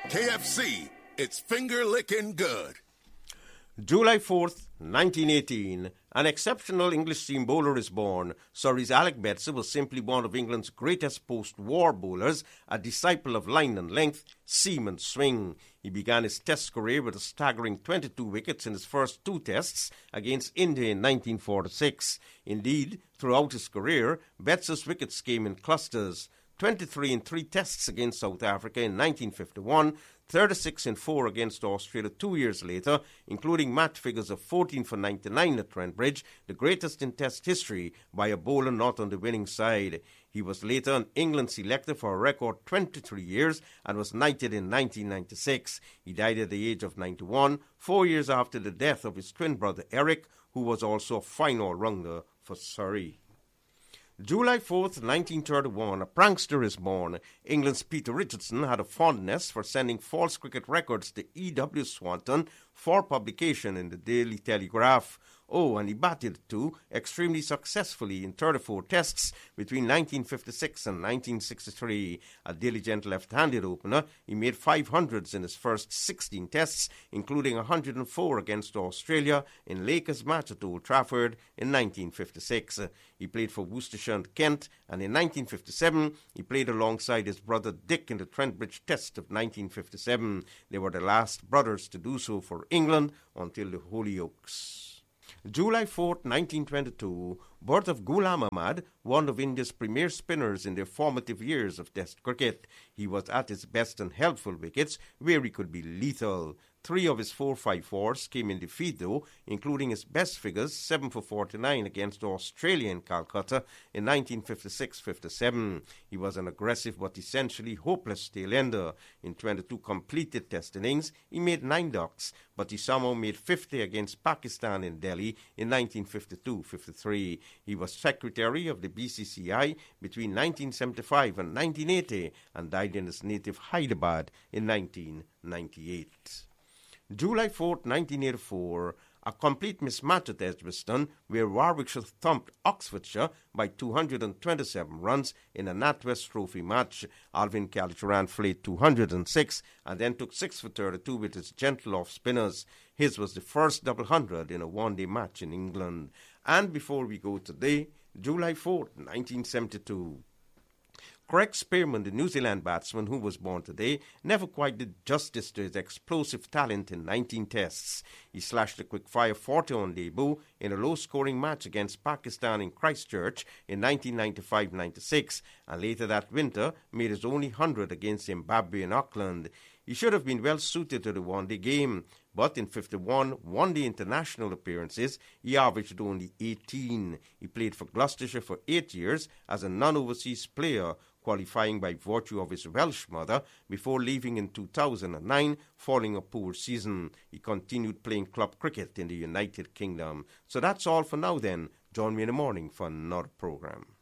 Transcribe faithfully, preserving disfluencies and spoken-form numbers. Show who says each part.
Speaker 1: K F C, it's finger-licking good.
Speaker 2: July fourth, nineteen eighteen, an exceptional English seam bowler is born. Surrey's Alec Betts was simply one of England's greatest post-war bowlers, a disciple of line and length, seam and swing. He began his test career with a staggering twenty-two wickets in his first two tests against India in nineteen forty-six. Indeed, throughout his career, Betts's wickets came in clusters. twenty-three in three tests against South Africa in nineteen fifty-one, thirty-six in four against Australia two years later, including match figures of fourteen for ninety-nine at Trent Bridge, the greatest in Test history by a bowler not on the winning side. He was later an England selector for a record twenty-three years and was knighted in nineteen ninety-six. He died at the age of ninety-one, four years after the death of his twin brother Eric, who was also a fine all-rounder for Surrey. July fourth, nineteen thirty-one, a prankster is born. England's Peter Richardson had a fondness for sending false cricket records to E W Swanton for publication in the Daily Telegraph. Oh, and he batted too, extremely successfully in thirty-four tests between nineteen fifty-six and nineteen sixty-three. A diligent left-handed opener, he made five hundreds in his first sixteen tests, including one hundred four against Australia in Lakers match at Old Trafford in nineteen fifty-six. He played for Worcestershire and Kent, and in nineteen fifty-seven, he played alongside his brother Dick in the Trent Bridge Test of nineteen fifty-seven. They were the last brothers to do so for England until the Hollyoaks. July fourth, nineteen twenty-two, birth of Ghulam Ahmad, one of India's premier spinners in their formative years of Test cricket. He was at his best on helpful wickets, where he could be lethal. Three of his four five fours came in defeat, though, including his best figures, seven for forty-nine against Australia in Calcutta in nineteen fifty-six fifty-seven. He was an aggressive but essentially hopeless tail-ender. In twenty-two completed Test innings, he made nine ducks, but he somehow made fifty against Pakistan in Delhi in nineteen fifty-two fifty-three. He was secretary of the B C C I between nineteen seventy-five and nineteen eighty and died in his native Hyderabad in nineteen ninety-eight. July fourth, nineteen eighty-four, a complete mismatch at Edgbaston, where Warwickshire thumped Oxfordshire by two hundred twenty-seven runs in a NatWest Trophy match. Alvin Calichuran flayed two hundred six and then took six for thirty-two with his gentle off-spinners. His was the first double hundred in a one-day match in England. And before we go today, July fourth, nineteen seventy-two. Craig Spearman, the New Zealand batsman who was born today, never quite did justice to his explosive talent in nineteen tests. He slashed a quick-fire forty on debut in a low-scoring match against Pakistan in Christchurch in nineteen ninety-five ninety-six, and later that winter made his only hundred against Zimbabwe in Auckland. He should have been well suited to the one-day game, but in fifty-one one-day international appearances, he averaged only eighteen. He played for Gloucestershire for eight years as a non-overseas player, qualifying by virtue of his Welsh mother before leaving in two thousand nine, following a poor season. He continued playing club cricket in the United Kingdom. So that's all for now then. Join me in the morning for another program.